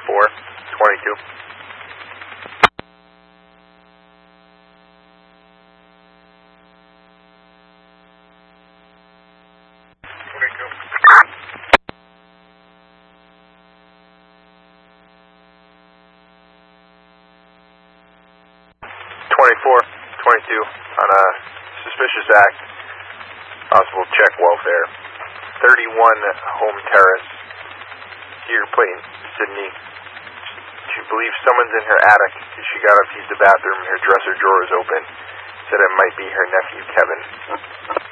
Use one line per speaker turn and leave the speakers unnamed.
22. On a suspicious act, possible check welfare. 31 Home Terrace, Cedar Plain, Sydney. She believes someone's in her attic. She got up to use the bathroom. Her dresser drawer is open. Said it might be her nephew, Kevin.